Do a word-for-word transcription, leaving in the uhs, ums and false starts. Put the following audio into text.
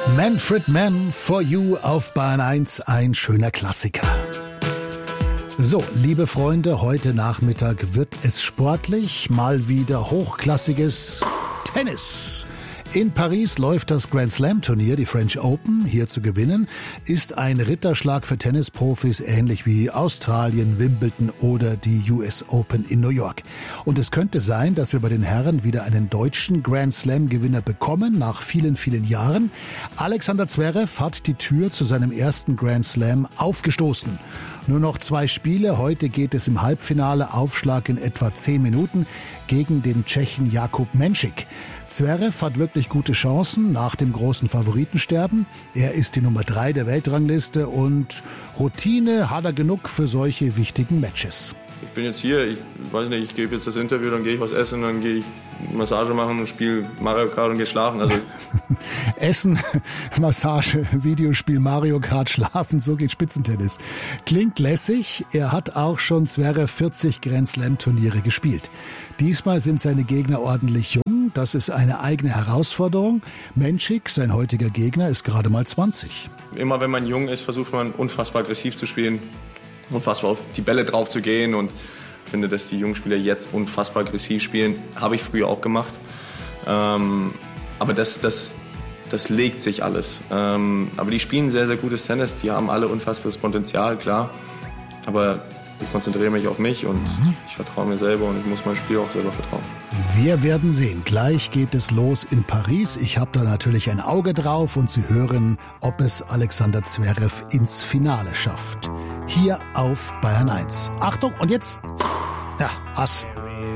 Manfred Mann, For You auf Bayern eins, ein schöner Klassiker. So, liebe Freunde, heute Nachmittag wird es sportlich, mal wieder hochklassiges Tennis. In Paris läuft das Grand Slam Turnier, die French Open. Hier zu gewinnen ist ein Ritterschlag für Tennisprofis, ähnlich wie Australien, Wimbledon oder die U S Open in New York. Und es könnte sein, dass wir bei den Herren wieder einen deutschen Grand Slam Gewinner bekommen, nach vielen, vielen Jahren. Alexander Zverev hat die Tür zu seinem ersten Grand Slam aufgestoßen. Nur noch zwei Spiele. Heute geht es im Halbfinale, Aufschlag in etwa zehn Minuten, gegen den Tschechen Jakub Menšík. Zverev hat wirklich gute Chancen nach dem großen Favoritensterben. Er ist die Nummer drei der Weltrangliste und Routine hat er genug für solche wichtigen Matches. Ich bin jetzt hier, ich weiß nicht, ich gebe jetzt das Interview, dann gehe ich was essen, dann gehe ich Massage machen und spiele Mario Kart und gehe schlafen. Also Essen, Massage, Videospiel, Mario Kart, schlafen, so geht Spitzentennis. Klingt lässig, er hat auch schon Zverev vierzig Grand Slam Turniere gespielt. Diesmal sind seine Gegner ordentlich jung, das ist eine eigene Herausforderung. Menšík, sein heutiger Gegner, ist gerade mal zwanzig. Immer wenn man jung ist, versucht man unfassbar aggressiv zu spielen, unfassbar auf die Bälle drauf zu gehen, und ich finde, dass die jungen Spieler jetzt unfassbar aggressiv spielen. Habe ich früher auch gemacht. Ähm, aber das, das, das legt sich alles. Ähm, aber die spielen sehr, sehr gutes Tennis. Die haben alle unfassbares Potenzial, klar. Aber ich konzentriere mich auf mich und mhm. ich vertraue mir selber und ich muss meinem Spiel auch selber vertrauen. Wir werden sehen. Gleich geht es los in Paris. Ich habe da natürlich ein Auge drauf und Sie hören, ob es Alexander Zverev ins Finale schafft. Hier auf Bayern eins. Achtung, und jetzt, ja, Ass.